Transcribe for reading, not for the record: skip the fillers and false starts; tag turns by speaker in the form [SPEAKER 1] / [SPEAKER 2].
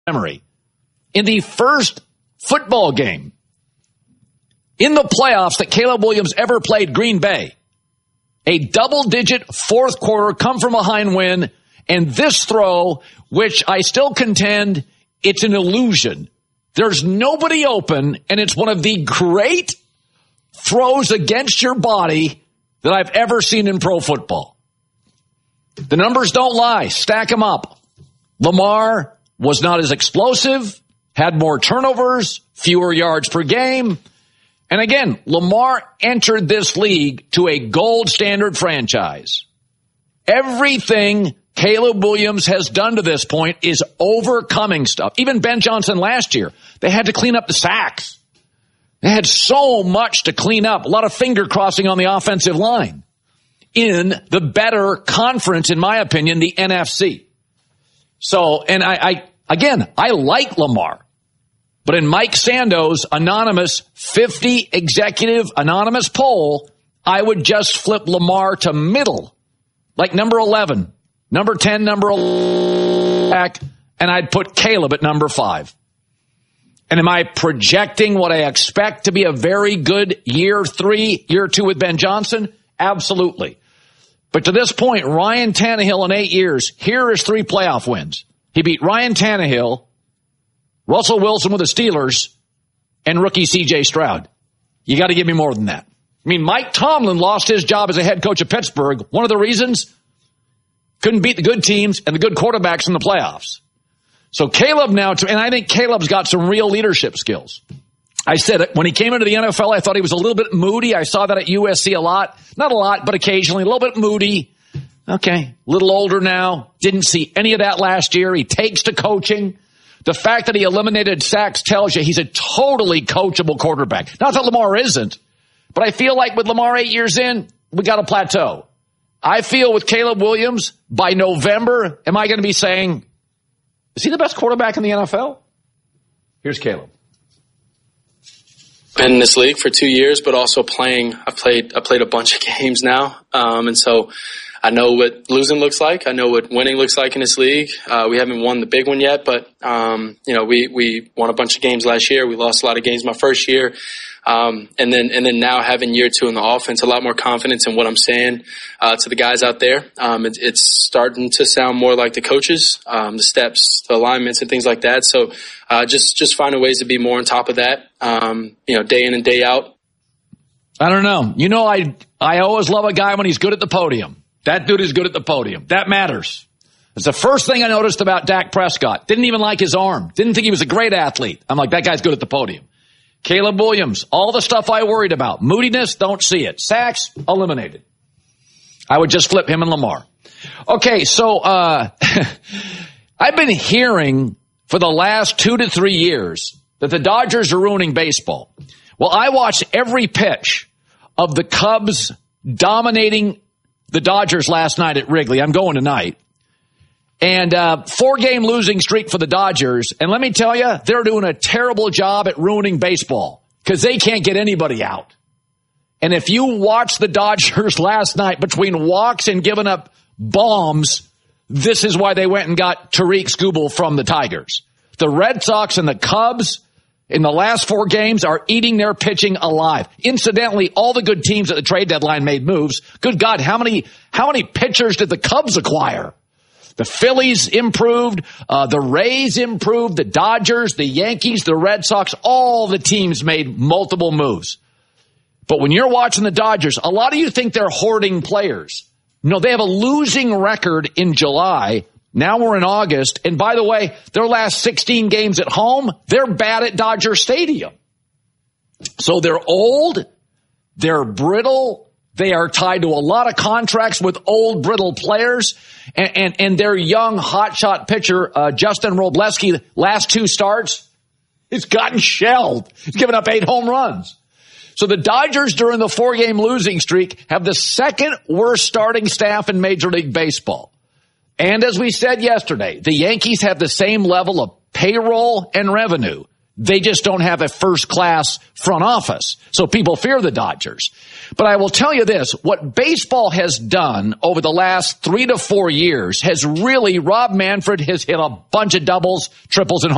[SPEAKER 1] memory. In the first football game in the playoffs that Caleb Williams ever played Green Bay, a double-digit fourth quarter come-from-behind win, and this throw, which I still contend it's an illusion. There's nobody open, and it's one of the great throws against your body that I've ever seen in pro football. The numbers don't lie. Stack them up. Lamar was not as explosive, had more turnovers, fewer yards per game. And again, Lamar entered this league to a gold standard franchise. Everything Caleb Williams has done to this point is overcoming stuff. Even Ben Johnson last year, they had to clean up the sacks. They had so much to clean up, a lot of finger crossing on the offensive line in the better conference, in my opinion, the NFC. So, and I like Lamar. But in Mike Sando's anonymous 50 executive anonymous poll, I would just flip Lamar to middle, like number 11, number 10, number 11, and I'd put Caleb at number 5. And am I projecting what I expect to be a very good year 3, year 2 with Ben Johnson? Absolutely. But to this point, Ryan Tannehill in 8 years, here is 3 playoff wins. He beat Ryan Tannehill, Russell Wilson with the Steelers, and rookie C.J. Stroud. You got to give me more than that. I mean, Mike Tomlin lost his job as a head coach of Pittsburgh. One of the reasons, couldn't beat the good teams and the good quarterbacks in the playoffs. So Caleb now, and I think Caleb's got some real leadership skills. I said it, when he came into the NFL, I thought he was a little bit moody. I saw that at USC a lot. Not a lot, but occasionally, a little bit moody. Okay, a little older now. Didn't see any of that last year. He takes to coaching. The fact that he eliminated sacks tells you he's a totally coachable quarterback. Not that Lamar isn't, but I feel like with Lamar 8 years in, we got a plateau. I feel with Caleb Williams, by November, am I going to be saying, is he the best quarterback in the NFL? Here's Caleb.
[SPEAKER 2] Been in this league for 2 years, but also playing. I played a bunch of games now, and so I know what losing looks like. I know what winning looks like in this league. We haven't won the big one yet, but we won a bunch of games last year. We lost a lot of games my first year, and then now having year 2 in the offense, a lot more confidence in what I'm saying to the guys out there. It's starting to sound more like the coaches, the steps, the alignments, and things like that. So just finding ways to be more on top of that, day in and day out.
[SPEAKER 1] I don't know. I always love a guy when he's good at the podium. That dude is good at the podium. That matters. It's the first thing I noticed about Dak Prescott. Didn't even like his arm. Didn't think he was a great athlete. I'm like, that guy's good at the podium. Caleb Williams, all the stuff I worried about. Moodiness, don't see it. Sacks, eliminated. I would just flip him and Lamar. Okay, so I've been hearing for the last 2 to 3 years that the Dodgers are ruining baseball. Well, I watched every pitch of the Cubs dominating the Dodgers last night at Wrigley. I'm going tonight. And 4-game losing streak for the Dodgers. And let me tell you, they're doing a terrible job at ruining baseball because they can't get anybody out. And if you watch the Dodgers last night between walks and giving up bombs, this is why they went and got Tariq Skubal from the Tigers. The Red Sox and the Cubs in the last 4 games are eating their pitching alive. Incidentally, all the good teams at the trade deadline made moves. Good God, how many pitchers did the Cubs acquire? The Phillies improved, the Rays improved, the Dodgers, the Yankees, the Red Sox, all the teams made multiple moves. But when you're watching the Dodgers, a lot of you think they're hoarding players. No, they have a losing record in July. Now we're in August. And by the way, their last 16 games at home, they're bad at Dodger Stadium. So they're old, they're brittle, they are tied to a lot of contracts with old, brittle players. And their young, hotshot pitcher, Justin Robleski, last 2 starts, he's gotten shelled. He's given up 8 home runs. So the Dodgers, during the 4-game losing streak, have the second worst starting staff in Major League Baseball. And as we said yesterday, the Yankees have the same level of payroll and revenue. They just don't have a first-class front office. So people fear the Dodgers. But I will tell you this, what baseball has done over the last 3 to 4 years has really, Rob Manfred has hit a bunch of doubles, triples, and